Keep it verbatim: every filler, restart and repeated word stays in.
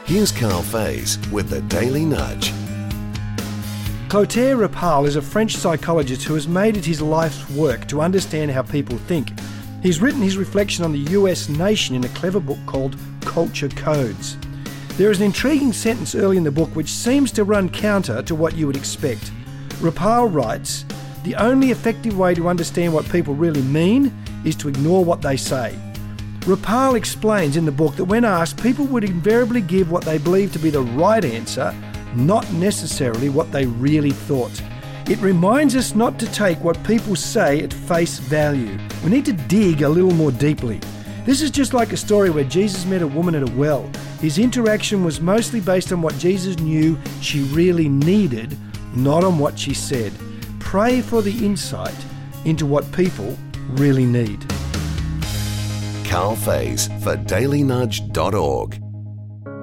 Here's Carl Faze with the Daily Nudge. Clotaire Rapal is a French psychologist who has made it his life's work to understand how people think. He's written his reflection on the U S nation in a clever book called Culture Codes. There is an intriguing sentence early in the book which seems to run counter to what you would expect. Rapal writes, "The only effective way to understand what people really mean is to ignore what they say." Rapal explains in the book that when asked, people would invariably give what they believe to be the right answer, not necessarily what they really thought. It reminds us not to take what people say at face value. We need to dig a little more deeply. This is just like a story where Jesus met a woman at a well. His interaction was mostly based on what Jesus knew she really needed, not on what she said. Pray for the insight into what people really need. Carl Faze for daily nudge dot org.